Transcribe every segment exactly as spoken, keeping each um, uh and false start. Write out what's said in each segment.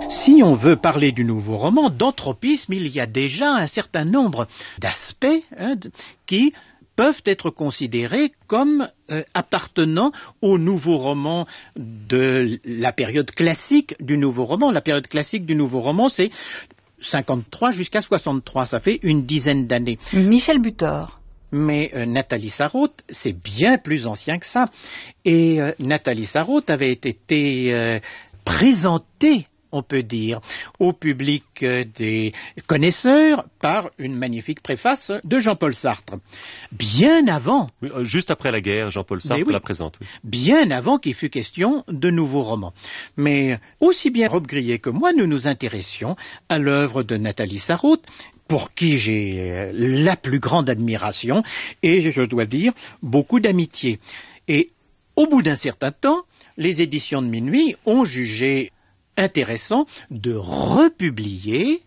Si on veut parler du nouveau roman, d'anthropisme, il y a déjà un certain nombre d'aspects hein, qui peuvent être considérés comme euh, appartenant au nouveau roman de la période classique du nouveau roman. La période classique du nouveau roman, c'est cinquante-trois jusqu'à soixante-trois, ça fait une dizaine d'années. Michel Butor. Mais euh, Nathalie Sarraute, c'est bien plus ancien que ça. Et euh, Nathalie Sarraute avait été euh, présentée, on peut dire, au public euh, des connaisseurs par une magnifique préface de Jean-Paul Sartre. Bien avant... Oui, juste après la guerre, Jean-Paul Sartre oui, la présente. Oui. Bien avant qu'il fût question de nouveaux romans. Mais aussi bien Rob Grillet que moi, nous nous intéressions à l'œuvre de Nathalie Sarraute, pour qui j'ai la plus grande admiration et, je dois dire, beaucoup d'amitié. Et au bout d'un certain temps, les éditions de Minuit ont jugé intéressant de republier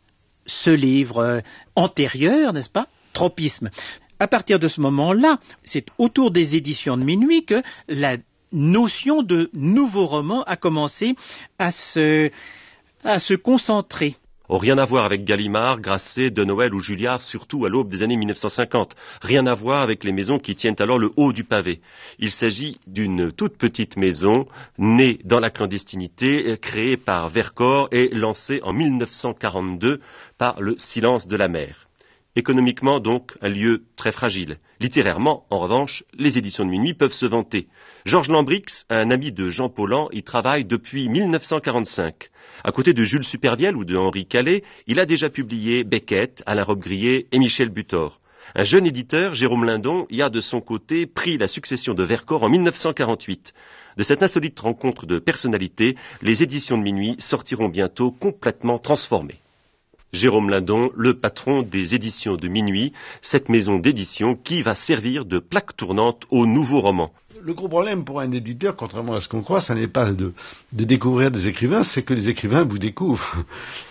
ce livre antérieur, n'est-ce pas, Tropisme. À partir de ce moment-là, c'est autour des éditions de Minuit que la notion de nouveau roman a commencé à se, à se concentrer. Oh, rien à voir avec Gallimard, Grasset, De Noël ou Julliard, surtout à l'aube des années mille neuf cent cinquante. Rien à voir avec les maisons qui tiennent alors le haut du pavé. Il s'agit d'une toute petite maison, née dans la clandestinité, créée par Vercors et lancée en mille neuf cent quarante-deux par Le Silence de la mer. Économiquement, donc, un lieu très fragile. Littérairement, en revanche, les éditions de Minuit peuvent se vanter. Georges Lambrix, un ami de Jean Paulhan, y travaille depuis mille neuf cent quarante-cinq. À côté de Jules Supervielle ou de Henri Calais, il a déjà publié Beckett, Alain Robbe-Grillet et Michel Butor. Un jeune éditeur, Jérôme Lindon, y a de son côté pris la succession de Vercors en mille neuf cent quarante-huit. De cette insolite rencontre de personnalités, les éditions de Minuit sortiront bientôt complètement transformées. Jérôme Lindon, le patron des éditions de Minuit, cette maison d'édition qui va servir de plaque tournante au nouveau roman. Le gros problème pour un éditeur, contrairement à ce qu'on croit, ça n'est pas de, de découvrir des écrivains, c'est que les écrivains vous découvrent.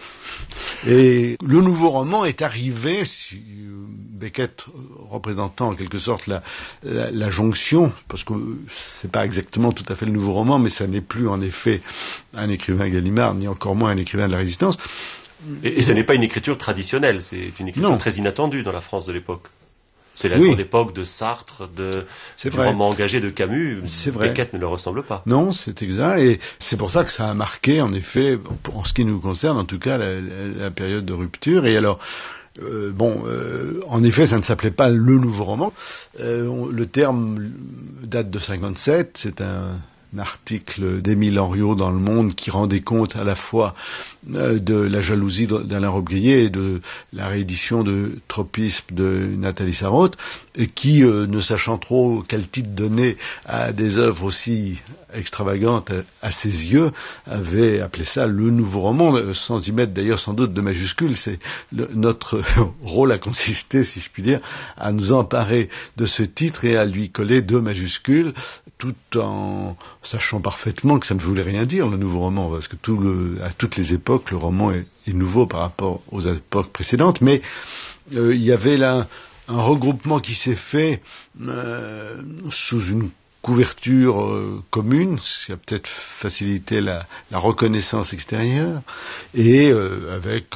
Et le nouveau roman est arrivé, si, Beckett représentant en quelque sorte la, la, la jonction, parce que c'est pas exactement tout à fait le nouveau roman, mais ça n'est plus en effet un écrivain Gallimard, ni encore moins un écrivain de la Résistance. Et, et ce n'est pas une écriture traditionnelle, c'est une écriture non. très inattendue dans la France de l'époque. C'est la oui. grande époque de Sartre, de, du vrai. roman engagé de Camus. C'est vrai. Beckett ne le ressemble pas. Non, c'est exact. Et c'est pour ça que ça a marqué, en effet, en ce qui nous concerne, en tout cas, la, la, la période de rupture. Et alors, euh, bon, euh, en effet, ça ne s'appelait pas le nouveau roman. Euh, on, le terme date de cinquante-sept. C'est un... un article d'Émile Henriot dans Le Monde qui rendait compte à la fois euh, de la jalousie d'Alain Robbe-Grillet et de la réédition de Tropisme de Nathalie Sarraute, et qui, euh, ne sachant trop quel titre donner à des œuvres aussi extravagantes à, à ses yeux, avait appelé ça le nouveau roman, sans y mettre d'ailleurs sans doute de majuscules. C'est le, notre rôle a consisté, si je puis dire, à nous emparer de ce titre et à lui coller deux majuscules, tout en sachant parfaitement que ça ne voulait rien dire, le nouveau roman, parce que tout le, à toutes les époques, le roman est, est nouveau par rapport aux époques précédentes, mais euh, il y avait là un regroupement qui s'est fait euh, sous une couverture euh, commune, ce qui a peut-être facilité la, la reconnaissance extérieure, et euh, avec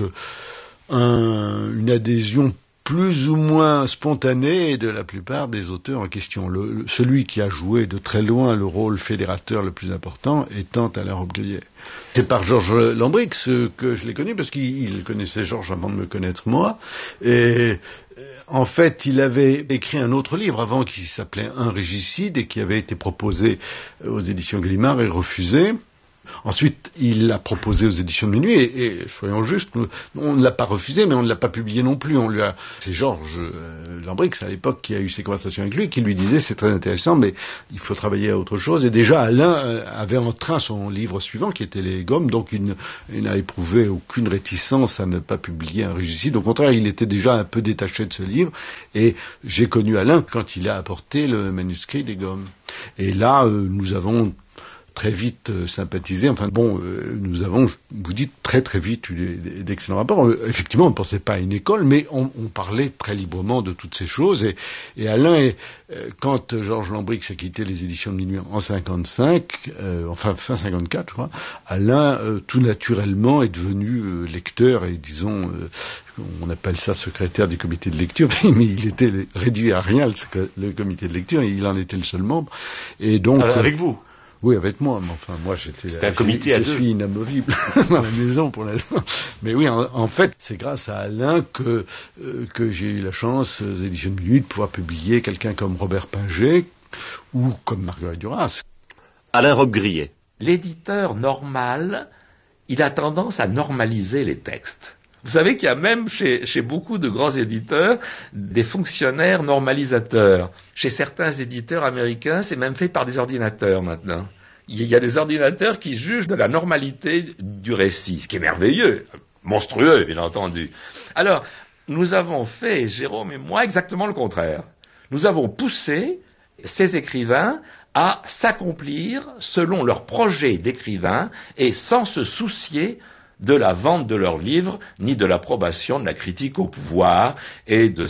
un, une adhésion plus ou moins spontané de la plupart des auteurs en question. Le, le, celui qui a joué de très loin le rôle fédérateur le plus important étant Alain Robbe-Grillet. C'est par Georges Lambrix que je l'ai connu, parce qu'il connaissait Georges avant de me connaître moi. Et en fait, il avait écrit un autre livre avant qui s'appelait Un régicide et qui avait été proposé aux éditions Gallimard et refusé. Ensuite, il l'a proposé aux éditions de Minuit, et, et soyons justes, on ne l'a pas refusé, mais on ne l'a pas publié non plus. On lui a, c'est Georges euh, Lambrix à l'époque qui a eu ces conversations avec lui, qui lui disait c'est très intéressant, mais il faut travailler à autre chose. Et déjà, Alain euh, avait en train son livre suivant, qui était Les Gommes, donc il, ne, il n'a éprouvé aucune réticence à ne pas publier Un régicide. Au contraire, il était déjà un peu détaché de ce livre. Et j'ai connu Alain quand il a apporté le manuscrit des Gommes. Et là, euh, nous avons très vite euh, sympathisé. Enfin bon, euh, nous avons, je vous dis, très très vite eu d'excellents rapports. Euh, effectivement, on ne pensait pas à une école, mais on, on parlait très librement de toutes ces choses. Et, et Alain, est, euh, quand Georges Lambrix a quitté les éditions de Minuit en cinquante-cinq, euh, enfin fin cinquante-quatre, je crois, Alain, euh, tout naturellement, est devenu euh, lecteur et disons, euh, on appelle ça secrétaire du comité de lecture, mais il était réduit à rien, le, le comité de lecture, et il en était le seul membre. Et donc, euh, avec vous? Oui, avec moi, mais enfin, moi, j'étais, c'était un comité je, à je deux. suis inamovible dans la maison pour l'instant. Mais oui, en, en fait, c'est grâce à Alain que, euh, que j'ai eu la chance, aux éditions de Minuit, de pouvoir publier quelqu'un comme Robert Pinget, ou comme Marguerite Duras. Alain Robbe-Grillet. L'éditeur normal, il a tendance à normaliser les textes. Vous savez qu'il y a même chez, chez beaucoup de grands éditeurs des fonctionnaires normalisateurs. Chez certains éditeurs américains, c'est même fait par des ordinateurs maintenant. Il y a des ordinateurs qui jugent de la normalité du récit, ce qui est merveilleux, monstrueux bien entendu. Alors, nous avons fait, Jérôme et moi, exactement le contraire. Nous avons poussé ces écrivains à s'accomplir selon leur projet d'écrivain et sans se soucier de la vente de leurs livres, ni de l'approbation de la critique au pouvoir et de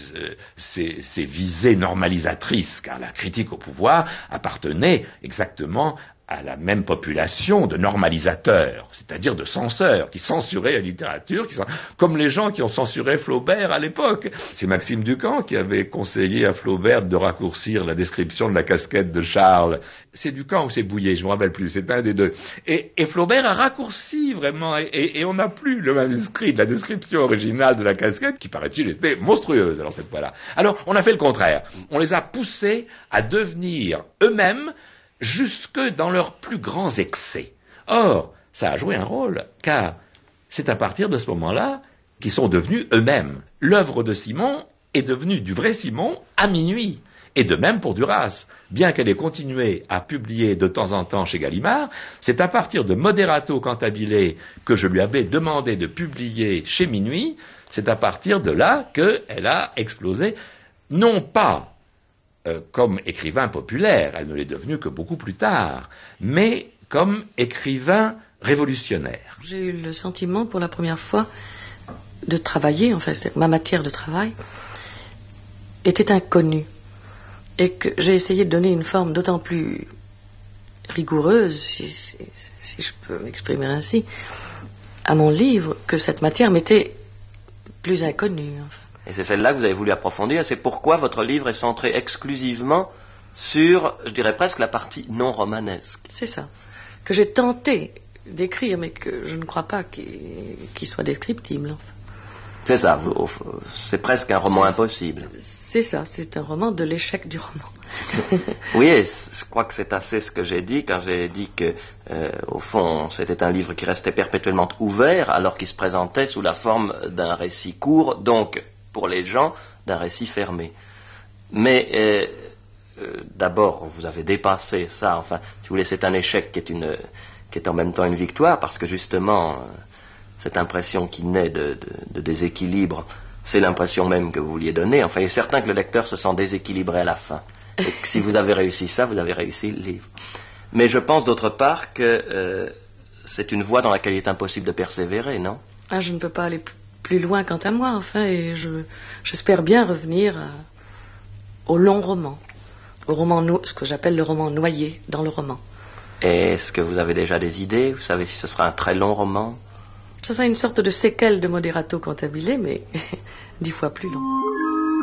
ces, ces visées normalisatrices, car la critique au pouvoir appartenait exactement à la même population de normalisateurs, c'est-à-dire de censeurs, qui censuraient la littérature, qui sont, comme les gens qui ont censuré Flaubert à l'époque. C'est Maxime Ducamp qui avait conseillé à Flaubert de raccourcir la description de la casquette de Charles. C'est Ducamp ou c'est Bouillet, je ne me rappelle plus, c'est un des deux. Et, et Flaubert a raccourci vraiment, et, et, et on n'a plus le manuscrit de la description originale de la casquette, qui paraît-il était monstrueuse, alors cette fois-là. Alors, on a fait le contraire. On les a poussés à devenir eux-mêmes jusque dans leurs plus grands excès. Or, ça a joué un rôle, car c'est à partir de ce moment-là qu'ils sont devenus eux-mêmes. L'œuvre de Simon est devenue du vrai Simon à Minuit. Et de même pour Duras. Bien qu'elle ait continué à publier de temps en temps chez Gallimard, c'est à partir de Moderato Cantabile que je lui avais demandé de publier chez Minuit, c'est à partir de là qu'elle a explosé, non pas Euh, comme écrivain populaire, elle ne l'est devenue que beaucoup plus tard, mais comme écrivain révolutionnaire. J'ai eu le sentiment pour la première fois de travailler, enfin ma matière de travail était inconnue et que j'ai essayé de donner une forme d'autant plus rigoureuse, si, si, si je peux m'exprimer ainsi, à mon livre que cette matière m'était plus inconnue. Enfin. Et c'est celle-là que vous avez voulu approfondir, c'est pourquoi votre livre est centré exclusivement sur, je dirais presque, la partie non romanesque. C'est ça, que j'ai tenté d'écrire, mais que je ne crois pas qu'il, qu'il soit descriptible. Enfin. C'est ça, vous, c'est presque un roman c'est, impossible. C'est ça, c'est un roman de l'échec du roman. Oui, et je crois que c'est assez ce que j'ai dit quand j'ai dit que, euh, au fond, c'était un livre qui restait perpétuellement ouvert, alors qu'il se présentait sous la forme d'un récit court, donc, pour les gens, d'un récit fermé. Mais euh, euh, d'abord, vous avez dépassé ça. Enfin, si vous voulez, c'est un échec qui est, une, qui est en même temps une victoire, parce que justement, euh, cette impression qui naît de, de, de déséquilibre, c'est l'impression même que vous vouliez donner. Enfin, il est certain que le lecteur se sent déséquilibré à la fin. Et que si vous avez réussi ça, vous avez réussi le livre. Mais je pense d'autre part que euh, c'est une voie dans laquelle il est impossible de persévérer, non? Ah, je ne peux pas aller plus plus loin quant à moi, enfin, et je, j'espère bien revenir à, au long roman, au roman, no, ce que j'appelle le roman noyé dans le roman. Et est-ce que vous avez déjà des idées? Vous savez si ce sera un très long roman? Ce sera une sorte de séquelle de Moderato Cantabile, mais dix fois plus long.